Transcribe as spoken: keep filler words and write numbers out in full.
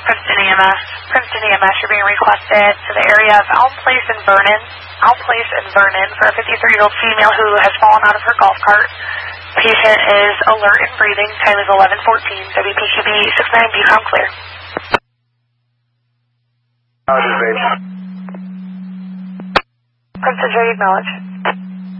Princeton E M S. Princeton E M S, you're being requested to the area of Elm Place in Vernon. Elm Place in Vernon for a fifty-three-year-old female who has fallen out of her golf cart. Patient is alert and breathing. Time is eleven fourteen. W P Q B six nine, Bucom clear. Princeton J, acknowledge.